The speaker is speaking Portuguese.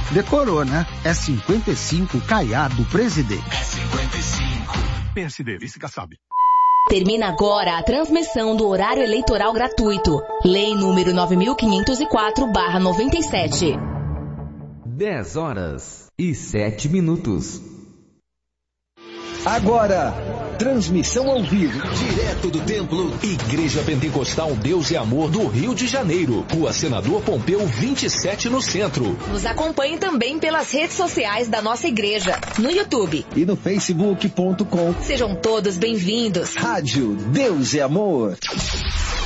Decorou, né? É 55 Caiado Presidente. É 55. PSD, vice Kassab. Termina agora a transmissão do horário eleitoral gratuito. Lei número 9504/97. 10h07. Agora, transmissão ao vivo, direto do templo Igreja Pentecostal Deus e Amor do Rio de Janeiro, Rua Senador Pompeu 27 no centro. Nos acompanhe também pelas redes sociais da nossa igreja, no YouTube e no facebook.com. Sejam todos bem-vindos. Rádio Deus e Amor.